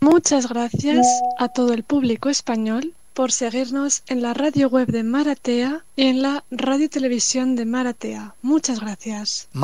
Muchas gracias a todo el público español por seguirnos en la radio web de Maratea y en la radio y televisión de Maratea. Muchas gracias.